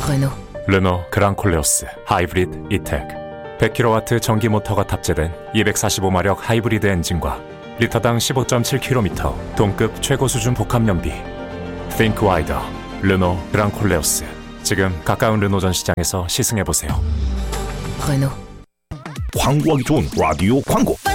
Renault. 르노 그랑콜레오스 하이브리드 이텍 100kW 전기 모터가 탑재된 245마력 하이브리드 엔진과 리터당 15.7km 동급 최고 수준 복합 연비. Think wider. 르노 그랑콜레오스. 지금 가까운 르노 전시장에서 시승해보세요. Renault. 광고하기 좋은 라디오 광고.